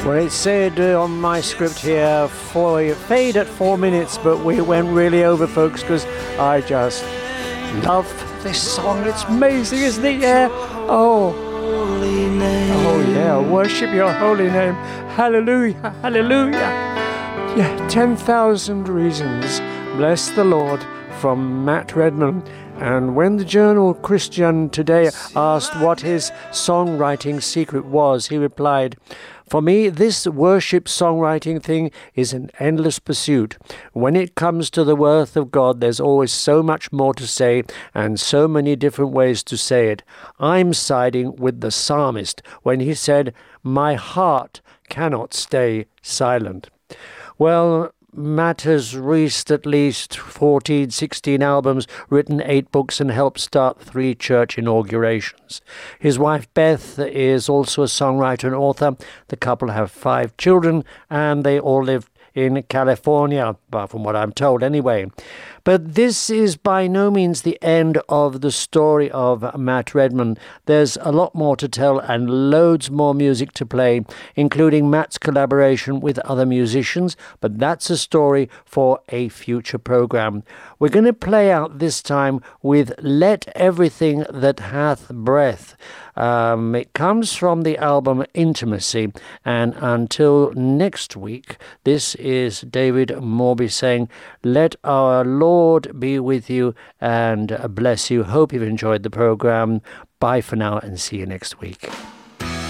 Well, it said on my script here, fade at 4 minutes, but we went really over, folks, because I just love this song. It's amazing, isn't it? Yeah. Oh, yeah. Worship your holy name. Hallelujah. Hallelujah. Yeah. 10,000 Reasons. Bless the Lord, from Matt Redman. And when the journal Christian Today asked what his songwriting secret was, he replied, "For me, this worship songwriting thing is an endless pursuit. When it comes to the worth of God, there's always so much more to say and so many different ways to say it. I'm siding with the psalmist when he said, 'My heart cannot stay silent.'" Well, Matt has released at least 14, 16 albums, written 8 books, and helped start 3 church inaugurations. His wife Beth is also a songwriter and author. The couple have 5 children, and they all live in California, from what I'm told anyway. But this is by no means the end of the story of Matt Redman. There's a lot more to tell and loads more music to play, including Matt's collaboration with other musicians, but that's a story for a future program. We're going to play out this time with Let Everything That Hath Breath. It comes from the album Intimacy, and until next week, this is David Morby saying, let our Lord be with you and bless you. Hope you've enjoyed the program. Bye for now and see you next week.